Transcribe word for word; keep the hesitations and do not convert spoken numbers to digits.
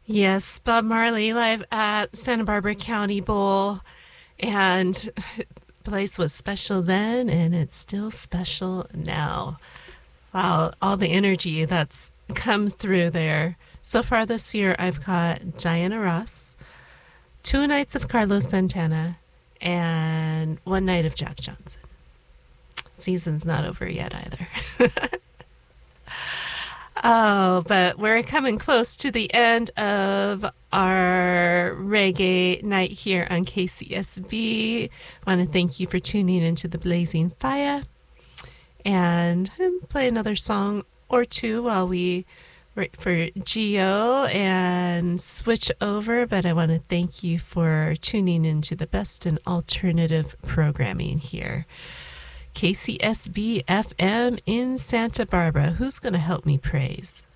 Yes, Bob Marley live at Santa Barbara County Bowl. And the place was special then, and it's still special now. Wow, all the energy that's come through there. So far this year, I've got Diana Ross, two nights of Carlos Santana, and one night of Jack Johnson. Season's not over yet either. Oh, but we're coming close to the end of our reggae night here on K C S B. I want to thank you for tuning into the Blazing Fire and play another song or two while we wait for Geo and switch over. But I want to thank you for tuning into the best in alternative programming here. K C S B F M in Santa Barbara. Who's going to help me praise?